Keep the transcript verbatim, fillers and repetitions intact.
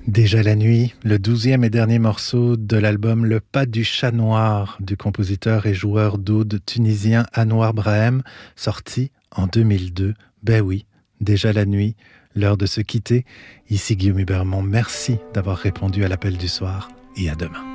Déjà la nuit, le douzième et dernier morceau de l'album Le Pas du Chat Noir du compositeur et joueur d'oud tunisien Anouar Brahem, sorti en deux mille deux. Ben oui, déjà la nuit, l'heure de se quitter. Ici Guillaume Hubermont, merci d'avoir répondu à l'appel du soir et à demain.